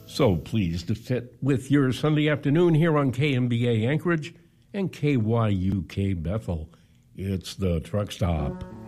So pleased to fit with your Sunday afternoon here on KMBA Anchorage and KYUK Bethel. It's the Truck Stop.